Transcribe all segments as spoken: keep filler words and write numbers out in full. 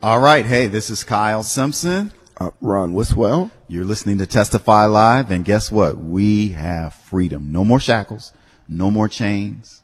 All right. Hey, this is Kyle Simpson. Uh, Ron Wiswell. You're listening to Testify Live. And guess what? We have freedom. No more shackles. No more chains.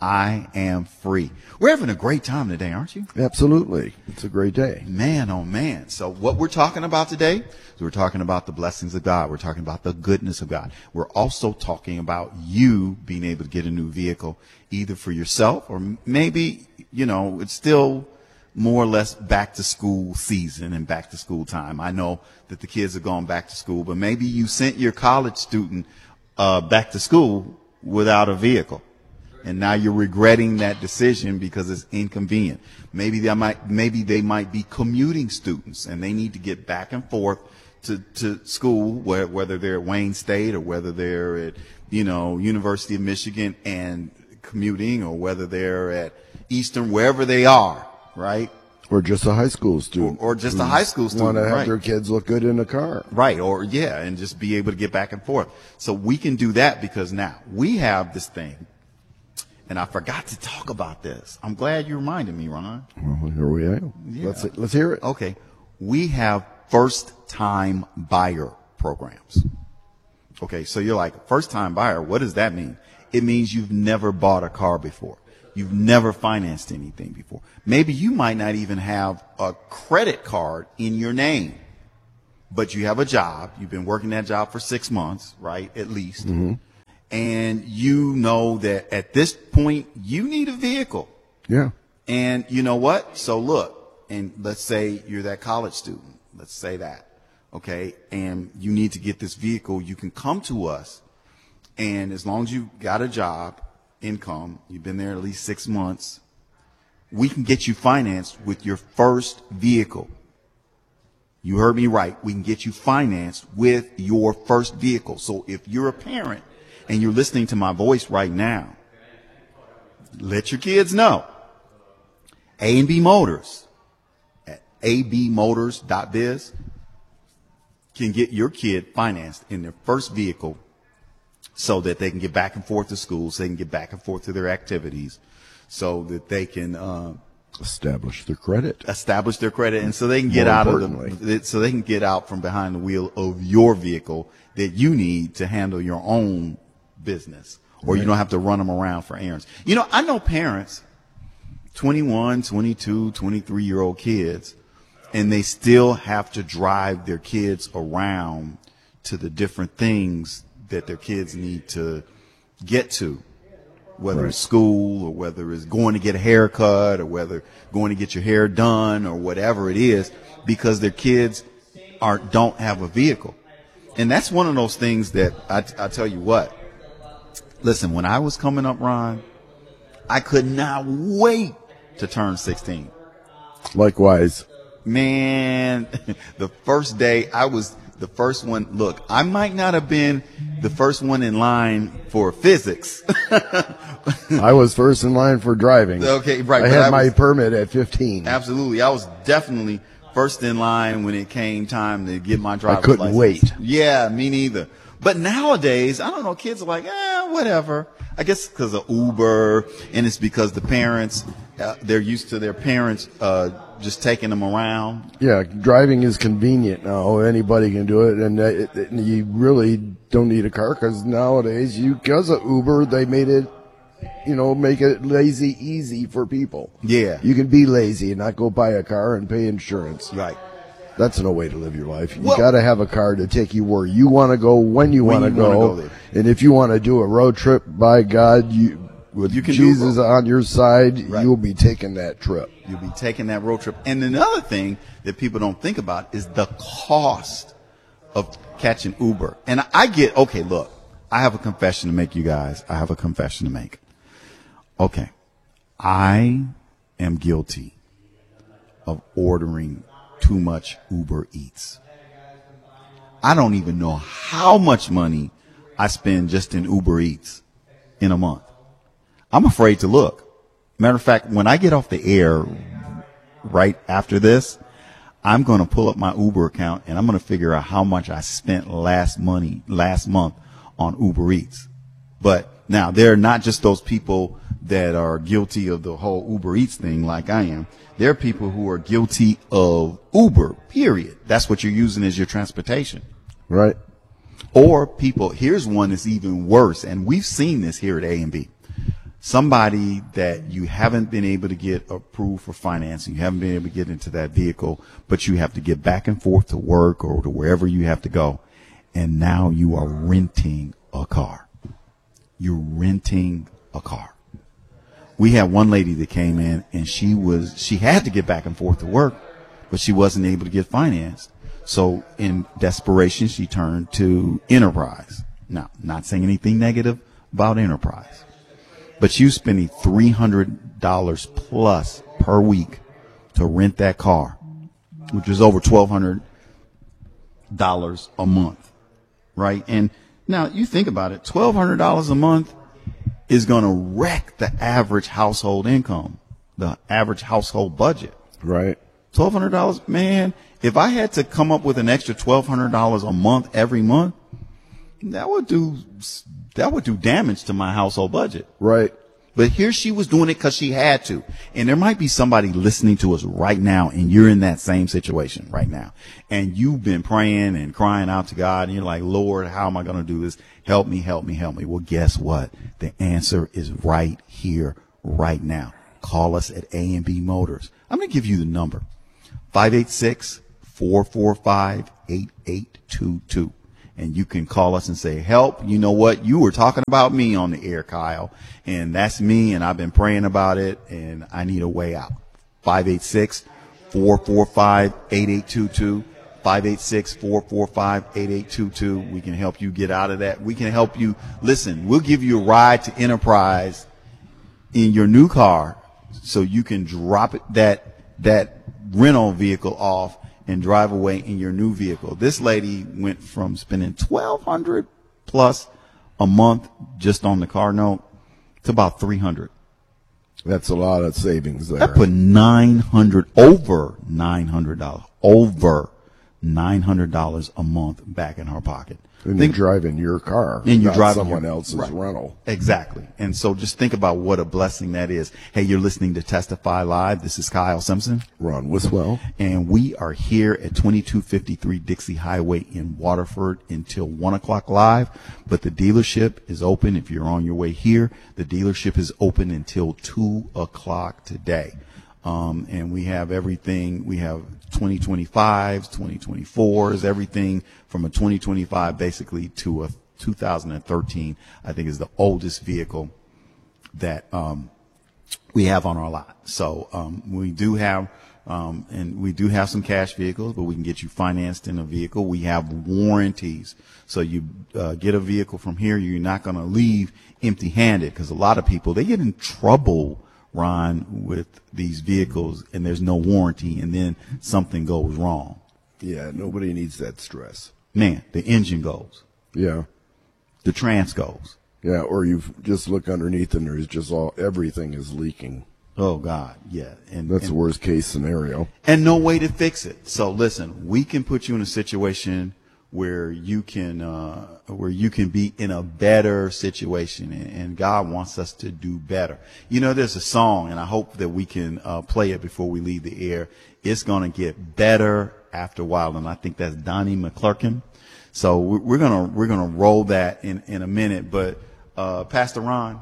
I am free. We're having a great time today, aren't you? Absolutely. It's a great day. Man, oh man. So what we're talking about today is we're talking about the blessings of God. We're talking about the goodness of God. We're also talking about you being able to get a new vehicle, either for yourself or maybe, you know, it's still more or less back to school season and back to school time. I know that the kids are going back to school, but maybe you sent your college student uh, back to school without a vehicle. And now you're regretting that decision because it's inconvenient. Maybe they might, maybe they might be commuting students and they need to get back and forth to, to school, where, whether they're at Wayne State or whether they're at, you know, University of Michigan and commuting, or whether they're at Eastern, wherever they are, right? Or just a high school student. Or, or just a high school student. Want to have right. their kids look good in a car. Right. Or, yeah, and just be able to get back and forth. So we can do that because now we have this thing. And I forgot to talk about this. I'm glad you reminded me, Ron. Well, here we are. Yeah. Let's let's hear it. Okay. We have first-time buyer programs. Okay, so you're like, first-time buyer, what does that mean? It means you've never bought a car before. You've never financed anything before. Maybe you might not even have a credit card in your name, but you have a job. You've been working that job for six months, right, at least. Mm-hmm. And you know that at this point, you need a vehicle. Yeah. And you know what? So look, and let's say you're that college student. Let's say that. Okay. And you need to get this vehicle. You can come to us. And as long as you got a job, income, you've been there at least six months, we can get you financed with your first vehicle. You heard me right. We can get you financed with your first vehicle. So if you're a parent, and you're listening to my voice right now, let your kids know. A and B Motors at a b motors dot biz can get your kid financed in their first vehicle so that they can get back and forth to school, so they can get back and forth to their activities, so that they can uh, establish their credit, establish their credit, and so they can get More out of the, so they can get out from behind the wheel of your vehicle that you need to handle your own business, or right. You don't have to run them around for errands. You know, I know parents, twenty-one, twenty-two, twenty-three year old kids, and they still have to drive their kids around to the different things that their kids need to get to, whether right. it's school or whether it's going to get a haircut or whether going to get your hair done or whatever it is, because their kids are don't have a vehicle. And that's one of those things that I, I tell you what. Listen, when I was coming up, Ron, I could not wait to turn sixteen. Likewise. Man, the first day I was the first one. Look, I might not have been the first one in line for physics. I was first in line for driving. Okay, right. I had I my was, permit at fifteen. Absolutely. I was definitely first in line when it came time to get my driver's I couldn't license. wait. Yeah, me neither. But nowadays, I don't know, kids are like, eh, whatever. I guess because of Uber, and it's because the parents, uh, they're used to their parents uh, just taking them around. Yeah, driving is convenient now. Anybody can do it, and it, it, you really don't need a car because nowadays, you because of Uber, they made it, you know, make it lazy easy for people. Yeah. You can be lazy and not go buy a car and pay insurance. Right. That's no way to live your life. You well, got to have a car to take you where you want to go, when you want to go. go and if you want to do a road trip, by God, you with you can Jesus on your side, right. You'll be taking that trip. You'll be taking that road trip. And another thing that people don't think about is the cost of catching Uber. And I get, okay, look, I have a confession to make, you guys. I have a confession to make. Okay. I am guilty of ordering too much Uber Eats. I don't even know how much money I spend just in Uber Eats in a month. I'm afraid to look. Matter of fact, when I get off the air right after this, I'm going to pull up my Uber account and I'm going to figure out how much I spent last money last month on Uber Eats. But now there are not just those people that are guilty of the whole Uber Eats thing like I am. There are people who are guilty of Uber, period. That's what you're using as your transportation. Right. Or people, here's one that's even worse, and we've seen this here at A and B. Somebody that you haven't been able to get approved for financing, you haven't been able to get into that vehicle, but you have to get back and forth to work or to wherever you have to go. And now you are renting a car. You're renting a car. We had one lady that came in and she was, she had to get back and forth to work, but she wasn't able to get financed. So in desperation, she turned to Enterprise. Now, not saying anything negative about Enterprise, but she was spending three hundred dollars plus per week to rent that car, which is over twelve hundred dollars a month, right? And now you think about it, twelve hundred dollars a month is going to wreck the average household income, the average household budget. Right. twelve hundred dollars, man, if I had to come up with an extra twelve hundred dollars a month every month, that would do, that would do damage to my household budget. Right. But here she was doing it because she had to. And there might be somebody listening to us right now, and you're in that same situation right now. And you've been praying and crying out to God, and you're like, Lord, how am I going to do this? Help me, help me, help me. Well, guess what? The answer is right here, right now. Call us at A and B Motors. I'm going to give you the number, five eight six, four four five, eight eight two two. And you can call us and say, help, you know what? You were talking about me on the air, Kyle. And that's me. And I've been praying about it. And I need a way out. five eight six, four four five, eight eight two two. five eight six, four four five, eight eight two two. We can help you get out of that. We can help you. Listen, we'll give you a ride to Enterprise in your new car so you can drop it, that, that rental vehicle off and drive away in your new vehicle. This lady went from spending twelve hundred plus a month just on the car note to about three hundred. That's a lot of savings there. That put nine hundred, over nine hundred dollars, over nine hundred dollars a month back in her pocket. And Think, you're driving your car, and you're not driving someone your, else's right. rental. Exactly. And so just think about what a blessing that is. Hey, you're listening to Testify Live. This is Kyle Simpson. Ron Wiswell. And we are here at twenty-two fifty-three Dixie Highway in Waterford until one o'clock live. But the dealership is open. If you're on your way here, the dealership is open until two o'clock today. Um, and we have everything. We have twenty twenty-fives, twenty twenty-fours, everything from a twenty twenty-five basically to a two thousand thirteen, I think is the oldest vehicle that, um, we have on our lot. So, um, we do have, um, and we do have some cash vehicles, but we can get you financed in a vehicle. We have warranties. So you, uh, get a vehicle from here. You're not going to leave empty handed, because a lot of people, they get in trouble, Ron, with these vehicles and there's no warranty and then something goes wrong. Yeah, nobody needs that stress. Man, the engine goes. Yeah. The trans goes. Yeah, or you just look underneath and there's just all, everything is leaking. Oh, God, yeah. And That's and, the worst case scenario. And no way to fix it. So listen, we can put you in a situation where you can, uh, where you can be in a better situation, and, and God wants us to do better. You know, there's a song, and I hope that we can, uh, play it before we leave the air. It's going to get better after a while. And I think that's Donnie McClurkin. So we're, we're going to, we're going to roll that in, in a minute. But, uh, Pastor Ron,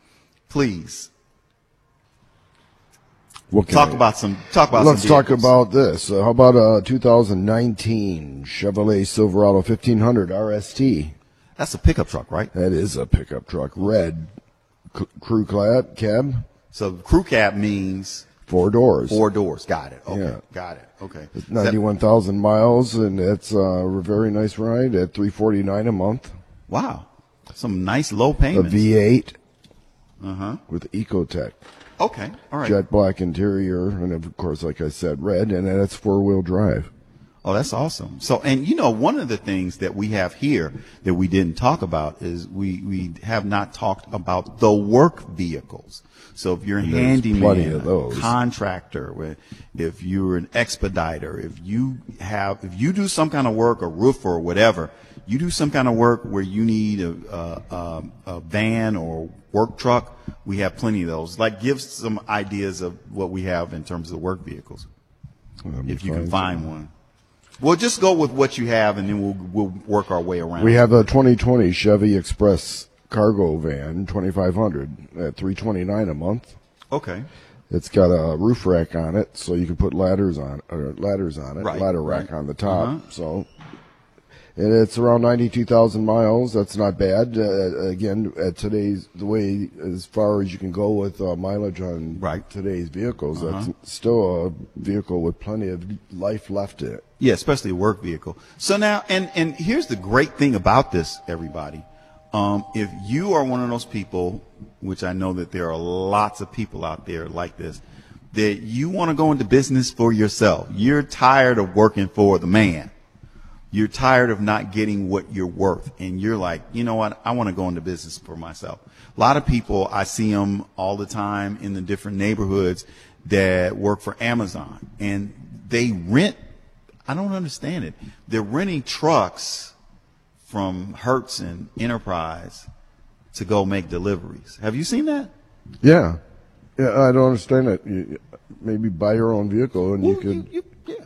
please. Talk I, about some. Talk about. Let's some talk about this. Uh, how about a two thousand nineteen Chevrolet Silverado fifteen hundred R S T? That's a pickup truck, right? That is a pickup truck. Red, c- crew cab, cab. So crew cab means four doors. Four doors. Got it. Okay. Yeah. Got it. Okay. Ninety-one thousand miles, and it's a very nice ride at three forty-nine a month. Wow, some nice low payments. A V eight. Uh huh. With Ecotec. Okay. All right. Jet black interior, and of course, like I said, red, and that's four-wheel drive. Oh, that's awesome. So, and you know, one of the things that we have here that we didn't talk about is we, we have not talked about the work vehicles. So if you're a There's plenty handyman, of those. a contractor, where- if you're an expediter, if you have, if you do some kind of work, a roofer or whatever, you do some kind of work where you need a, a, a, a van or work truck, we have plenty of those. Like, give some ideas of what we have in terms of work vehicles, if you can find one. We'll just go with what you have, and then we'll we'll work our way around. We have a twenty twenty Chevy Express cargo van, twenty-five hundred at three twenty-nine a month. Okay. It's got a roof rack on it, so you can put ladders on or ladders on it, Right, ladder rack right. on the top. Uh-huh. So, and it's around ninety-two thousand miles. That's not bad. Uh, again, at today's the way as far as you can go with uh, mileage on Right. today's vehicles, Uh-huh. that's still a vehicle with plenty of life left in it. Yeah, especially a work vehicle. So now, and, and here's the great thing about this, everybody. Um, if you are one of those people, which I know that there are lots of people out there like this, that you want to go into business for yourself. You're tired of working for the man. You're tired of not getting what you're worth. And you're like, you know what? I want to go into business for myself. A lot of people, I see them all the time in the different neighborhoods that work for Amazon, and they rent. I don't understand it. They're renting trucks from Hertz and Enterprise to go make deliveries. Have you seen that? Yeah, yeah. I don't understand it. You, maybe buy your own vehicle, and you Well, could you- yeah,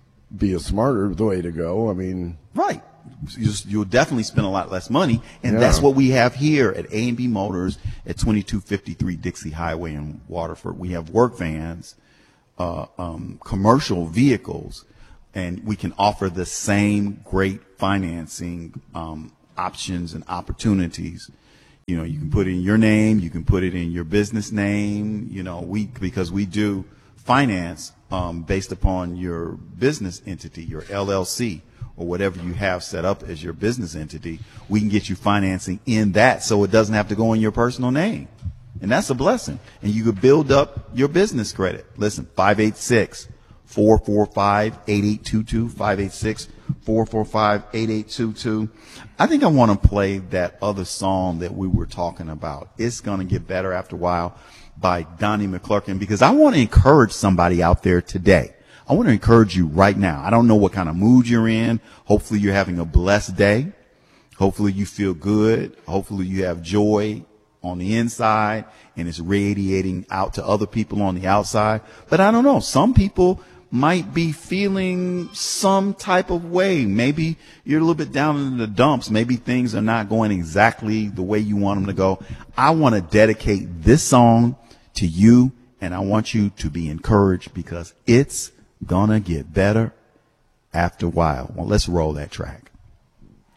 be a smarter the way to go. I mean, right. You just, you'll definitely spend a lot less money, and Yeah. that's what we have here at A and B Motors at twenty-two fifty-three Dixie Highway in Waterford. We have work vans, uh, um, commercial vehicles, and we can offer the same great financing um, options and opportunities. You know, you can put it in your name, you can put it in your business name. You know, we because we do finance um, based upon your business entity, your L L C, or whatever you have set up as your business entity. We can get you financing in that, so it doesn't have to go in your personal name, and that's a blessing. And you could build up your business credit. Listen, five eight six, four four five, eight eight two two, five eight six, four four five, eight eight two two. I think I want to play that other song that we were talking about. It's going to get better after a while by Donnie McClurkin, because I want to encourage somebody out there today. I want to encourage you right now. I don't know what kind of mood you're in. Hopefully you're having a blessed day. Hopefully you feel good. Hopefully you have joy on the inside and it's radiating out to other people on the outside. But I don't know. Some people might be feeling some type of way. Maybe you're a little bit down in the dumps. Maybe things are not going exactly the way you want them to go. I want to dedicate this song to you, and I want you to be encouraged, because it's gonna get better after a while. Well, let's roll that track.